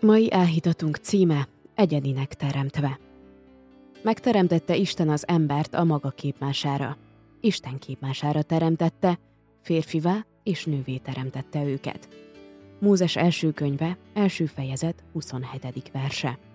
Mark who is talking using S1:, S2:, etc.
S1: Mai áhítatunk címe Egyedinek teremtve. Megteremtette Isten az embert a maga képmására. Isten képmására teremtette, férfivá és nővé teremtette őket. Mózes első könyve, első fejezet, 27. verse.